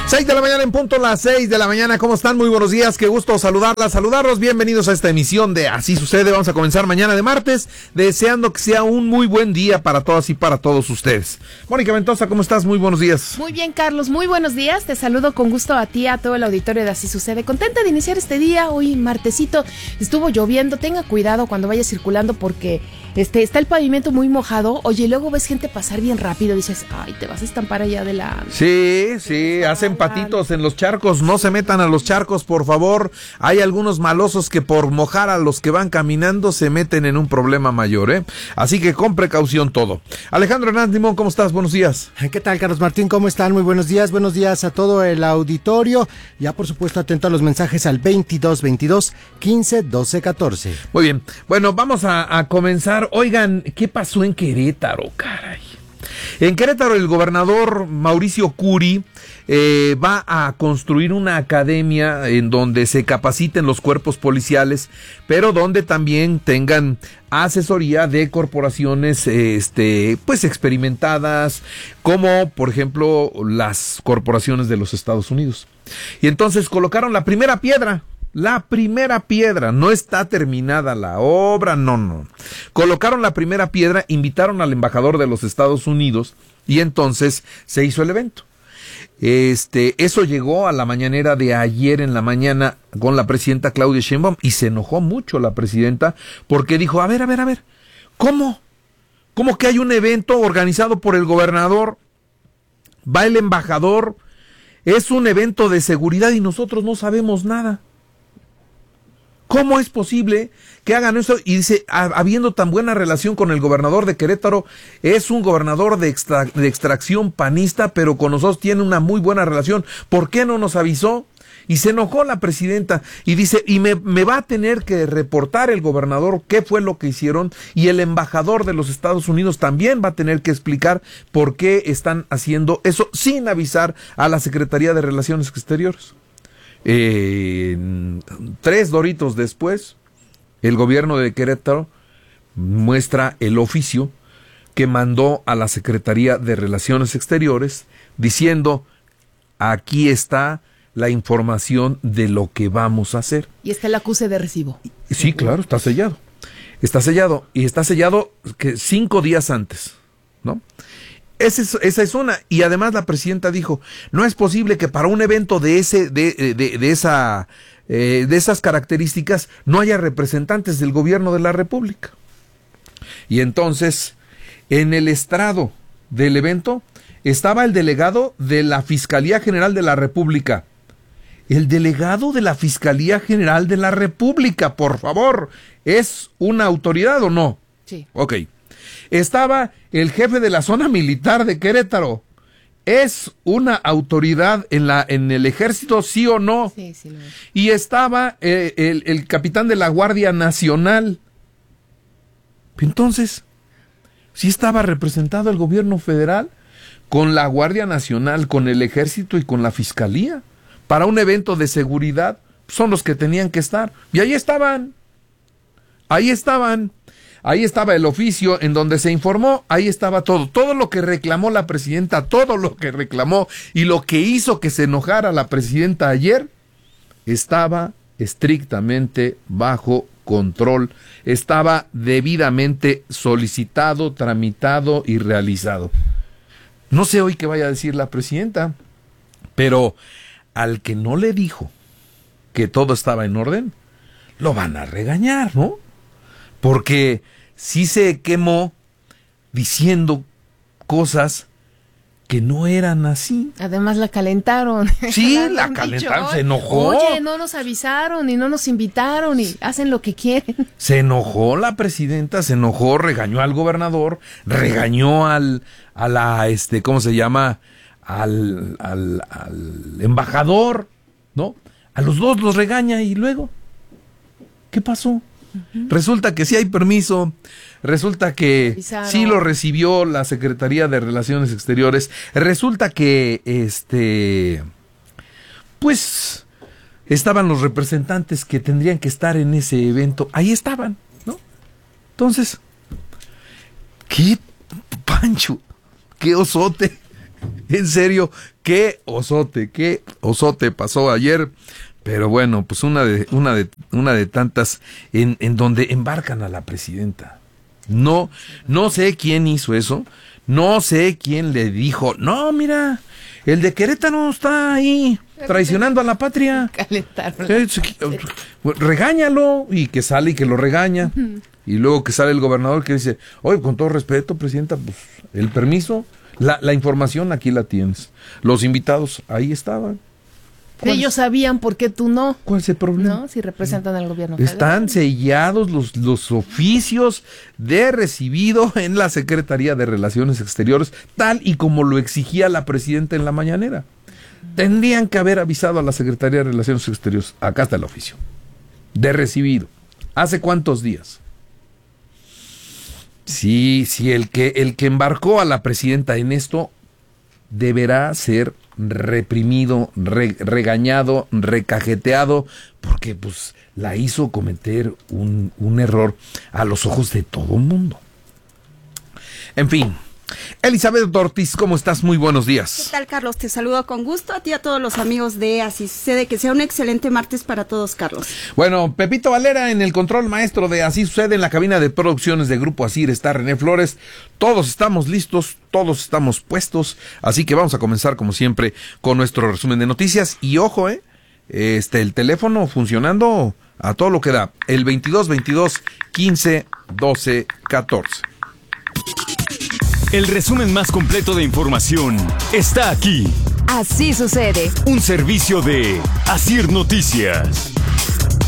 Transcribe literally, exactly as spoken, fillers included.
seis de la mañana en punto, las seis de la mañana. ¿Cómo están? Muy buenos días, qué gusto saludarlas, saludarlos. Bienvenidos a esta emisión de Así Sucede. Vamos a comenzar mañana de martes, deseando que sea un muy buen día para todas y para todos ustedes. Mónica Ventosa, ¿cómo estás? Muy buenos días. Muy bien, Carlos, muy buenos días. Te saludo con gusto a ti, a todo el auditorio de Así Sucede. Contenta de iniciar este día, hoy martesito. Estuvo lloviendo, tenga cuidado cuando vaya circulando porque este está el pavimento muy mojado. Oye, luego ves gente pasar bien rápido, dices, ay, te vas a estampar allá de la... Sí, sí, hacen patitos en los charcos, no se metan a los charcos, por favor. Hay algunos malosos que por mojar a los que van caminando se meten en un problema mayor, ¿eh? Así que con precaución todo. Alejandro Hernández Limón, ¿cómo estás? Buenos días. ¿Qué tal, Carlos Martín? ¿Cómo están? Muy buenos días, buenos días a todo el auditorio. Ya, por supuesto, atento a los mensajes al veintidós veintidós quince doce catorce. Muy bien, bueno, vamos a, a comenzar. Oigan, ¿qué pasó en Querétaro, caray? En Querétaro el gobernador Mauricio Curi eh, va a construir una academia en donde se capaciten los cuerpos policiales, pero donde también tengan asesoría de corporaciones este, pues experimentadas, como por ejemplo las corporaciones de los Estados Unidos. Y entonces colocaron la primera piedra. La primera piedra, no está terminada la obra, no, no. Colocaron la primera piedra, invitaron al embajador de los Estados Unidos y entonces se hizo el evento. Este, eso llegó a la mañanera de ayer en la mañana con la presidenta Claudia Sheinbaum y se enojó mucho la presidenta porque dijo, a ver, a ver, a ver, ¿cómo? ¿Cómo que hay un evento organizado por el gobernador? Va el embajador, es un evento de seguridad y nosotros no sabemos nada. ¿Cómo es posible que hagan eso? Y dice, habiendo tan buena relación con el gobernador de Querétaro, es un gobernador de, extra, de extracción panista, pero con nosotros tiene una muy buena relación. ¿Por qué no nos avisó? Y se enojó la presidenta y dice, y me, me va a tener que reportar el gobernador qué fue lo que hicieron, y el embajador de los Estados Unidos también va a tener que explicar por qué están haciendo eso sin avisar a la Secretaría de Relaciones Exteriores. Eh, tres doritos después, el gobierno de Querétaro muestra el oficio que mandó a la Secretaría de Relaciones Exteriores diciendo, aquí está la información de lo que vamos a hacer. Y está el acuse de recibo. Sí, claro, está sellado. Está sellado, y está sellado que cinco días antes, ¿no? Esa es, esa es una, y además la presidenta dijo, no es posible que para un evento de ese, de, de, de esa, eh, de esas características no haya representantes del gobierno de la República. Y entonces, en el estrado del evento, estaba el delegado de la Fiscalía General de la República. El delegado de la Fiscalía General de la República, por favor, ¿es una autoridad o no? Sí. Ok. Estaba el jefe de la zona militar de Querétaro. ¿Es una autoridad en la en el ejército, sí o no? Sí, sí lo es. Y estaba eh, el, el capitán de la Guardia Nacional. Entonces, ¿sí estaba representado el gobierno federal con la Guardia Nacional, con el ejército y con la fiscalía? Para un evento de seguridad, son los que tenían que estar. Y ahí estaban. Ahí estaban. Ahí estaba el oficio en donde se informó, ahí estaba todo, todo lo que reclamó la presidenta, todo lo que reclamó y lo que hizo que se enojara la presidenta ayer, estaba estrictamente bajo control, estaba debidamente solicitado, tramitado y realizado. No sé hoy qué vaya a decir la presidenta, pero al que no le dijo que todo estaba en orden, lo van a regañar, ¿no? Porque sí se quemó diciendo cosas que no eran así. Además la calentaron. Sí, la calentaron, dicho, se enojó. Oye, no nos avisaron y no nos invitaron y hacen lo que quieren. Se enojó la presidenta, se enojó, regañó al gobernador, regañó al, a la, este, ¿cómo se llama? Al, al, al embajador, ¿no? A los dos los regaña y luego, ¿qué pasó? Uh-huh. Resulta que sí hay permiso, resulta que Avisaron. sí lo recibió la Secretaría de Relaciones Exteriores, resulta que, este, pues, estaban los representantes que tendrían que estar en ese evento, ahí estaban, ¿no? Entonces, qué pancho, qué osote, En serio, qué osote, qué osote pasó ayer. Pero bueno, pues una de, una de, una de tantas en, en donde embarcan a la presidenta. No, no sé quién hizo eso. No sé quién le dijo, no, mira, el de Querétaro está ahí traicionando a la patria. Regáñalo, y que sale y que lo regaña. Uh-huh. Y luego que sale el gobernador que dice, oye, con todo respeto, presidenta, pues el permiso, la, la información aquí la tienes. Los invitados ahí estaban. Ellos sabían por qué tú no. ¿Cuál es el problema? No, si representan al gobierno federal. Están sellados los, los oficios de recibido en la Secretaría de Relaciones Exteriores, tal y como lo exigía la presidenta en la mañanera. Tendrían que haber avisado a la Secretaría de Relaciones Exteriores. Acá está el oficio. De recibido. ¿Hace cuántos días? Sí, sí, el que, el que embarcó a la presidenta en esto deberá ser reprimido, re, regañado, recajeteado, porque pues la hizo cometer un, un error a los ojos de todo el mundo. En fin, Elizabeth Ortiz, ¿cómo estás? Muy buenos días. ¿Qué tal, Carlos? Te saludo con gusto a ti y a todos los amigos de Así Sucede. Que sea un excelente martes para todos, Carlos. Bueno, Pepito Valera en el control maestro de Así Sucede, en la cabina de producciones de Grupo Asir está René Flores. Todos estamos listos, todos estamos puestos, así que vamos a comenzar como siempre con nuestro resumen de noticias. Y ojo, eh, este, el teléfono funcionando a todo lo que da, el veintidós veintidós quince doce catorce. El resumen más completo de información está aquí. Así Sucede. Un servicio de Asir Noticias.